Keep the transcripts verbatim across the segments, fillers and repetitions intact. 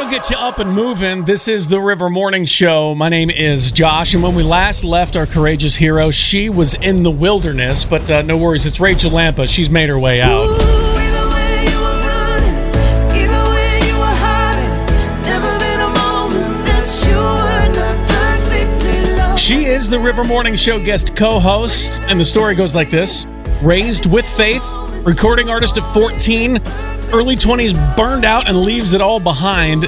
We'll get you up and moving. This is the River Morning Show. My name is Josh, and when we last left our courageous hero, she was in the wilderness, but uh, no worries, it's Rachel Lampa. She's made her way out. She is the River Morning Show guest co-host, and the story goes like this. Raised with faith, recording artist at fourteen, early twenties burned out and leaves it all behind.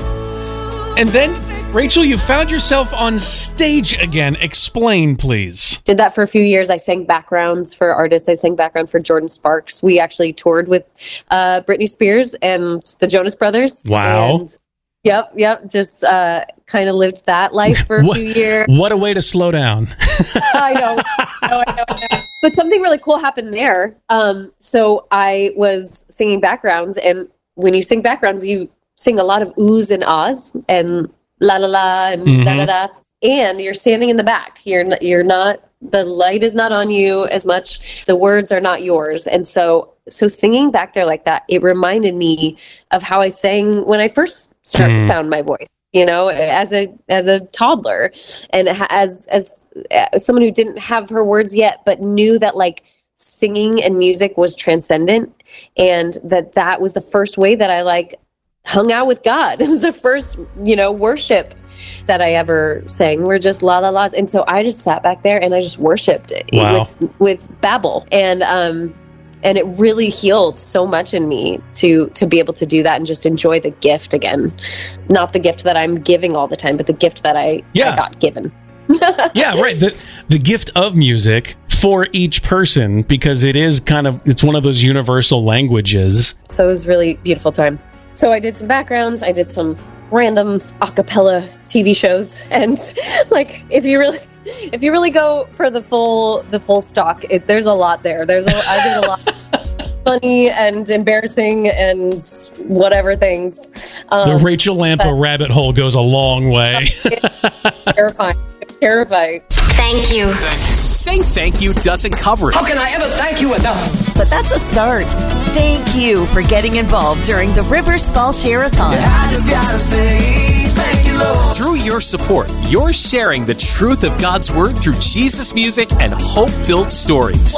And then, Rachel, you found yourself on stage again. Explain, please. Did that for a few years. I sang backgrounds for artists. I sang background for Jordan Sparks. We actually toured with uh, Britney Spears and the Jonas Brothers. Wow. And Yep, yep. Just uh, kind of lived that life for a what, few years. What a way to slow down. I know. I know, I know, I know. But something really cool happened there. Um, so I was singing backgrounds, and when you sing backgrounds, you sing a lot of oohs and ahs and la la la and mm-hmm. da da da. And you're standing in the back. You're not, you're not. The light is not on you as much. The words are not yours, and so. So singing back there like that, it reminded me of how I sang when I first started, mm. found my voice, you know, as a as a toddler, and as as someone who didn't have her words yet, but knew that like singing and music was transcendent, and that that was the first way that I like hung out with God. It was the first, you know, worship that I ever sang. We're just la la la's, and so I just sat back there and I just worshipped wow. with with babble, and um. And it really healed so much in me to to be able to do that and just enjoy the gift again. Not the gift that I'm giving all the time, but the gift that I, yeah. I got given. Yeah, right. The, the gift of music for each person, because it is kind of, it's one of those universal languages. So it was a really beautiful time. So I did some backgrounds. I did some random a cappella T V shows. And like, if you really... If you really go for the full the full stock, it, there's a lot there. There's a, I did a lot funny and embarrassing and whatever things. Um, the Rachel Lampa rabbit hole goes a long way. Terrifying. Terrifying. Thank you. Thank you. Saying thank you doesn't cover it. How can I ever thank you enough? But that's a start. Thank you for getting involved during the Rivers Fall Share-a-thon. Yeah, I just gotta say thank you, Lord. Through your support, you're sharing the truth of God's Word through Jesus music and hope-filled stories.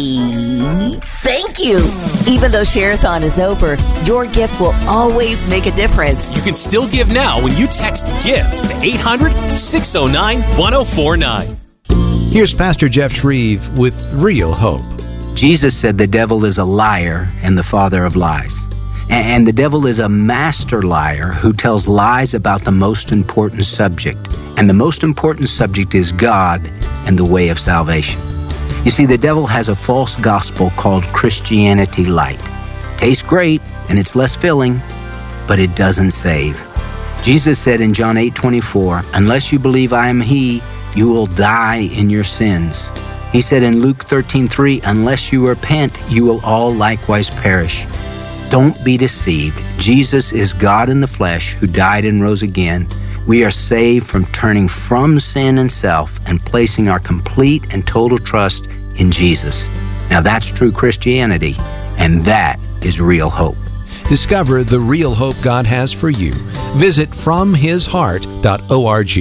Why, thank you. Even though Share-a-thon is over, your gift will always make a difference. You can still give now when you text GIVE to eight hundred, six oh nine, one oh four nine. Here's Pastor Jeff Shreve with Real Hope. Jesus said the devil is a liar and the father of lies. And the devil is a master liar who tells lies about the most important subject. And the most important subject is God and the way of salvation. You see, the devil has a false gospel called Christianity Light. Tastes great and it's less filling, but it doesn't save. Jesus said in John eight twenty-four, unless you believe I am he, you will die in your sins. He said in Luke thirteen three, unless you repent, you will all likewise perish. Don't be deceived. Jesus is God in the flesh who died and rose again. We are saved from turning from sin and self and placing our complete and total trust in Jesus. Now that's true Christianity, and that is real hope. Discover the real hope God has for you. Visit from his heart dot org.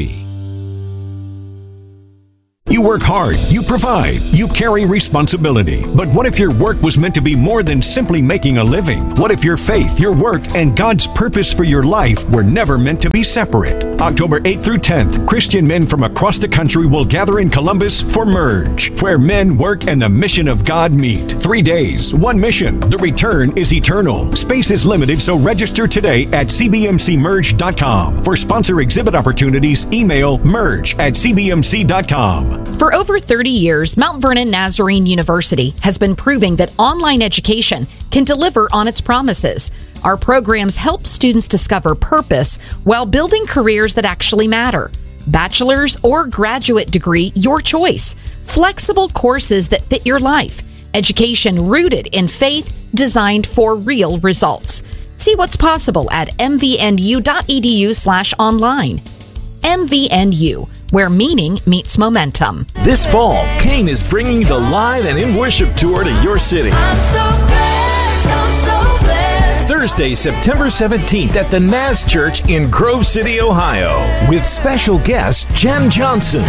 You work hard, you provide, you carry responsibility. But what if your work was meant to be more than simply making a living? What if your faith, your work, and God's purpose for your life were never meant to be separate? October eighth through tenth, Christian men from across the country will gather in Columbus for Merge, where men, work, and the mission of God meet. Three days, one mission. The return is eternal. Space is limited, so register today at c b m c merge dot com. For sponsor exhibit opportunities, email merge at c b m c dot com. For over thirty years, Mount Vernon Nazarene University has been proving that online education can deliver on its promises. Our programs help students discover purpose while building careers that actually matter. Bachelor's or graduate degree, your choice. Flexible courses that fit your life. Education rooted in faith, designed for real results. See what's possible at m v n u dot e d u slash online. M V N U, where meaning meets momentum. This fall, Kane is bringing the Live and in Worship Tour to your city. I'm so blessed, I'm so blessed. Thursday, September seventeenth at the Naz Church in Grove City, Ohio, with special guest Jen Johnson.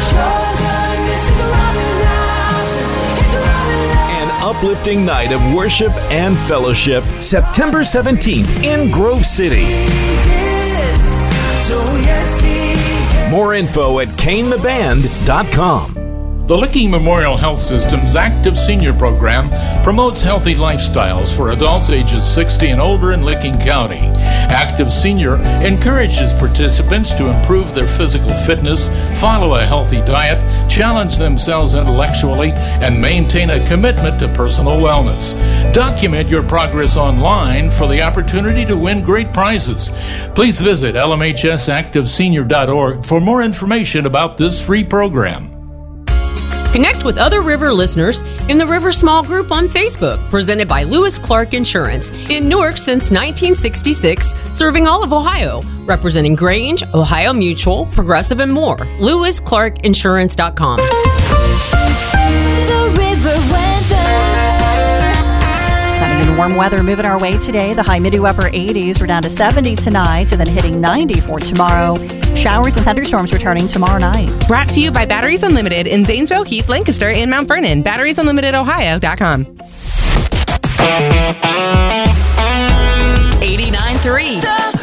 An uplifting night of worship and fellowship, September seventeenth in Grove City. More info at Kane the Band dot com. The Licking Memorial Health System's Active Senior Program promotes healthy lifestyles for adults ages sixty and older in Licking County. Active Senior encourages participants to improve their physical fitness, follow a healthy diet, challenge themselves intellectually, and maintain a commitment to personal wellness. Document your progress online for the opportunity to win great prizes. Please visit L M H S active senior dot org for more information about this free program. Connect with other River listeners in the River Small Group on Facebook, presented by Lewis Clark Insurance. In Newark since nineteen sixty-six, serving all of Ohio, representing Grange, Ohio Mutual, Progressive, and more. lewis clark insurance dot com. The River weather. Sunny and warm weather moving our way today. The high mid to upper eighties. We're down to seventy tonight and then hitting ninety for tomorrow. Showers and thunderstorms returning tomorrow night. Brought to you by Batteries Unlimited in Zanesville, Heath, Lancaster, and Mount Vernon. batteries unlimited ohio dot com. eighty-nine point three